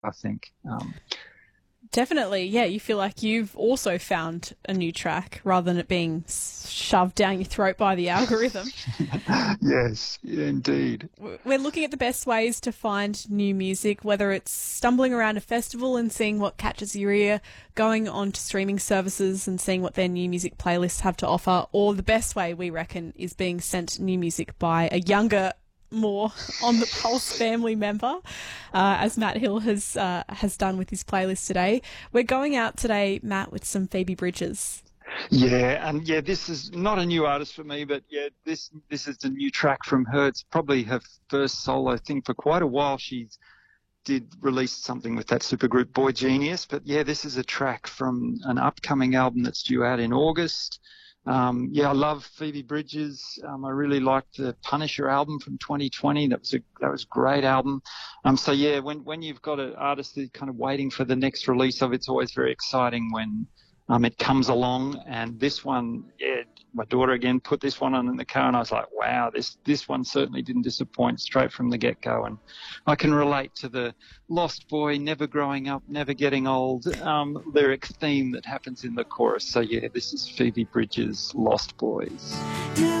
I think. Definitely, yeah. You feel like you've also found a new track rather than it being shoved down your throat by the algorithm. Yes, yeah, indeed. We're looking at the best ways to find new music, whether it's stumbling around a festival and seeing what catches your ear, going on to streaming services and seeing what their new music playlists have to offer, or the best way, we reckon, is being sent new music by a younger, more on the pulse family member, as Matt Hill has done with his playlist today. We're going out today, Matt, with some Phoebe Bridgers. Yeah, and yeah, this is not a new artist for me, but yeah, this is a new track from her. It's probably her first solo thing for quite a while. She did release something with that supergroup Boy Genius, but yeah, this is a track from an upcoming album that's due out in August. Yeah, I love Phoebe Bridgers. I really liked the Punisher album from 2020. That was a great album. So yeah, when you've got an artist that's kind of waiting for the next release of, it's always very exciting when it comes along. And this one, yeah, my daughter again put this one on in the car, and I was like, wow, this one certainly didn't disappoint straight from the get-go. And I can relate to the Lost Boy, never growing up, never getting old lyric theme that happens in the chorus. So yeah, this is Phoebe Bridgers' Lost Boys.